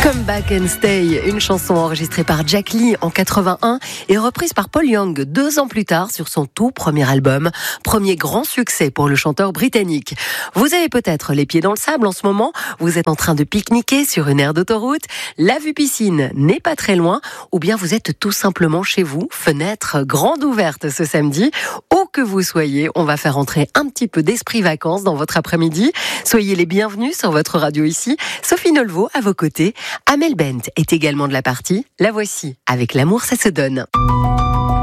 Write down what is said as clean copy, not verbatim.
Come Back and Stay, une chanson enregistrée par Jack Lee en 81 et reprise par Paul Young 2 ans plus tard sur son tout premier album. Premier grand succès pour le chanteur britannique. Vous avez peut-être les pieds dans le sable en ce moment, vous êtes en train de pique-niquer sur une aire d'autoroute, la vue piscine n'est pas très loin, ou bien vous êtes tout simplement chez vous, fenêtre grande ouverte ce samedi. Où que vous soyez, on va faire entrer un petit peu d'esprit vacances dans votre après-midi. Soyez les bienvenus sur votre radio ici. Sophie Nolvo à vos côtés. Amel Bent est également de la partie. La voici avec L'amour ça se donne.